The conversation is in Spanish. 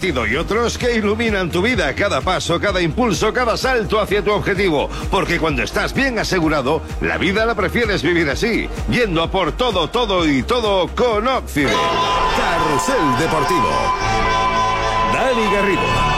partido y otros que iluminan tu vida, cada paso, cada impulso, cada salto hacia tu objetivo. Porque cuando estás bien asegurado, la vida la prefieres vivir así, yendo a por todo, todo y todo con Occident. Carrusel Deportivo. Dani Garrido.